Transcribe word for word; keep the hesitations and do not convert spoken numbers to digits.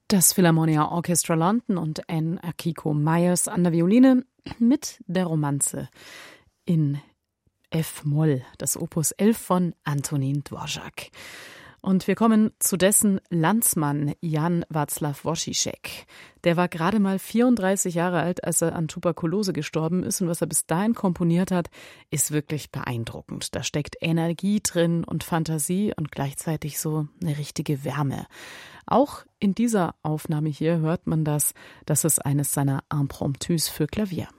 Das Philharmonia Orchestra London und Anne Akiko Myers an der Violine mit der Romanze in F-Moll, das Opus elf von Antonín Dvořák. Und wir kommen zu dessen Landsmann Jan Václav Wojciech. Der war gerade mal vierunddreißig Jahre alt, als er an Tuberkulose gestorben ist. Und was er bis dahin komponiert hat, ist wirklich beeindruckend. Da steckt Energie drin und Fantasie und gleichzeitig so eine richtige Wärme. Auch in dieser Aufnahme hier hört man das, das ist eines seiner Impromptus für Klavier.